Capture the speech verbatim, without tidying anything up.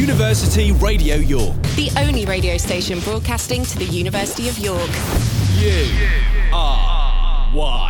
University Radio York. The only radio station broadcasting to the University of York. You are one.